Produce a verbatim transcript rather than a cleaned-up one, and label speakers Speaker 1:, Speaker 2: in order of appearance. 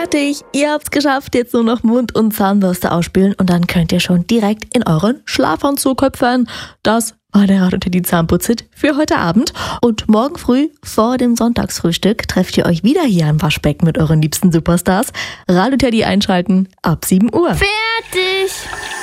Speaker 1: Fertig, ihr habt's geschafft. Jetzt nur noch Mund- und Zahnbürste ausspülen und dann könnt ihr schon direkt in euren Schlafanzug hüpfen. Das war der Radio Teddy Zahnputzit für heute Abend. Und morgen früh vor dem Sonntagsfrühstück trefft ihr euch wieder hier im Waschbecken mit euren liebsten Superstars. Radio Teddy einschalten ab sieben Uhr.
Speaker 2: Fertig!